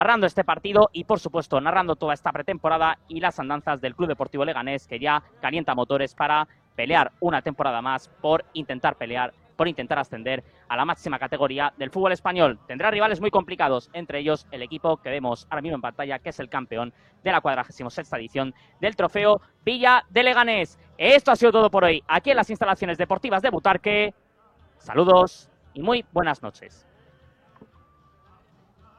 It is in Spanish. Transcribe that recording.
narrando este partido y, por supuesto, narrando toda esta pretemporada y las andanzas del Club Deportivo Leganés, que ya calienta motores para pelear una temporada más por intentar ascender a la máxima categoría del fútbol español. Tendrá rivales muy complicados, entre ellos el equipo que vemos ahora mismo en pantalla, que es el campeón de la 46ª edición del Trofeo Villa de Leganés. Esto ha sido todo por hoy, aquí en las instalaciones deportivas de Butarque. Saludos y muy buenas noches.